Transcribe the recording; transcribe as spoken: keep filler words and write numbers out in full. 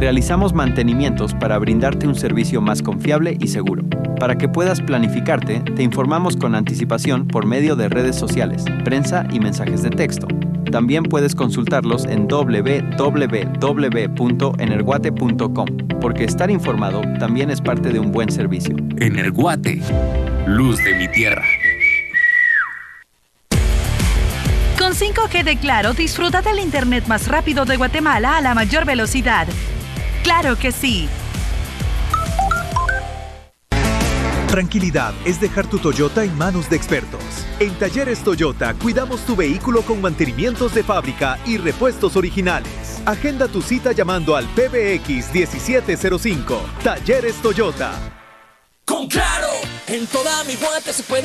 Realizamos mantenimientos para brindarte un servicio más confiable y seguro. Para que puedas planificarte, te informamos con anticipación por medio de redes sociales, prensa y mensajes de texto. También puedes consultarlos en doble u doble u doble u punto energuate punto com, porque estar informado también es parte de un buen servicio. Energuate, luz de mi tierra. Con cinco G de Claro, disfruta del internet más rápido de Guatemala a la mayor velocidad. ¡Claro que sí! Tranquilidad es dejar tu Toyota en manos de expertos. En Talleres Toyota cuidamos tu vehículo con mantenimientos de fábrica y repuestos originales. Agenda tu cita llamando al P B X diecisiete cero cinco. Talleres Toyota. Con Claro, en toda mi Guate se puede